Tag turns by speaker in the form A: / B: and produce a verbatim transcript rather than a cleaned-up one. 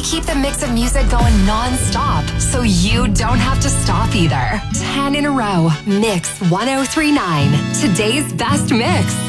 A: keep the mix of music going non-stop, so you don't have to stop either. ten in a row. Mix one oh three point nine. Today's best mix.